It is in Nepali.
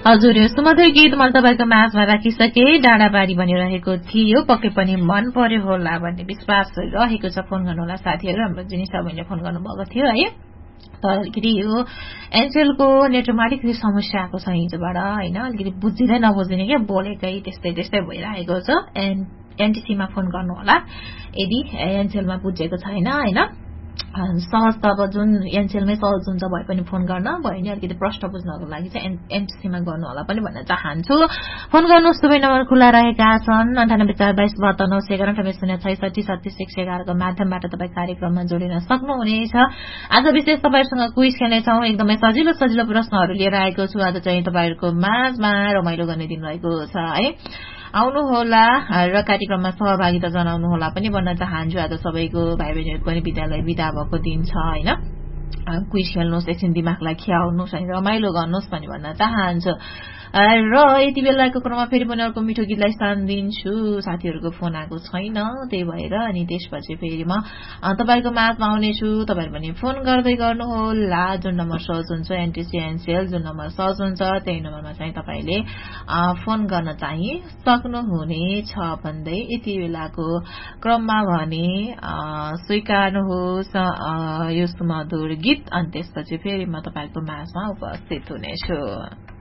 हजुर यो सुमधुर गीत मैले तपाईको माझमा राखिसके डाँडाबारी भनिरहेको थियो पक्कै पनि मन पर्यो होला भन्ने विश्वास रहेको छ फोन गर्नुहोला साथीहरू हाम्रो जिनिसा बहिनीले फोन गर्नुभएको थियो है तर अलिकति यो एनसेलको नेटवर्कमा अलिकति समस्या आएको छ हिजोबाट होइन अलिकति बुझिँदै नबुझिने क्या बोलेकै त्यस्तै भइरहेको छ एनटिसीमा फोन गर्नुहोला यदि एनसेलमा बुझेको छैन होइन सहज त अब जुन एनसेलमै सहज हुन्छ भए पनि फोन गर्न भयो नि अलिकति प्रश्न बुझ्नको लागि चाहिँ एनटिसीमा गर्नुहोला पनि भन्न चाहन्छु फोन गर्नुहोस् दुवै नम्बर खुला रहेका छन् 9842279011 को माध्यमबाट तपाईँ कार्यक्रममा जोडिन सक्नुहुनेछ आज विशेष तपाईहरुसँग क्विज खेल्नेछौँ एकदमै सजिलो प्रश्नहरू लिएर आएको छु आज चाहिँ तपाईहरुको माझमा रमाइलो गर्ने दिन रहेको छ है आउनुहोला र कार्यक्रममा सहभागिता जनाउनुहोला पनि भन्न चाहन्छु आज सबैको भाइ बहिनीहरुको पनि विद्यालय बिदा भएको दिन छ हैन क्विज खेल्नुहोस् एकछिन दिमागलाई खियाउनुहोस् अनि रमाइलो गर्नुहोस् पनि भन्न चाहन्छु र यति बेलाको क्रममा फेरि पनि अर्को मिठो गीतलाई स्थान दिन्छु साथीहरुको फोन आएको छैन त्यही भएर अनि त्यसपछि फेरि म तपाईको माझमा आउनेछु तपाईहरु पनि फोन गर्दै गर्नुहोला जुन नम्बर सहज हुन्छ एनटिसी एनसीएल जुन नम्बर सहज हुन्छ त्यही नम्बरमा चाहिँ तपाईले फोन गर्न चाहिँ सक्नुहुनेछ भन्दै यति बेलाको क्रममा भने स्वीकार्नुहोस् यो सुमधुर गीत अनि त्यसपछि फेरि म तपाईको माझमा उपस्थित हुनेछु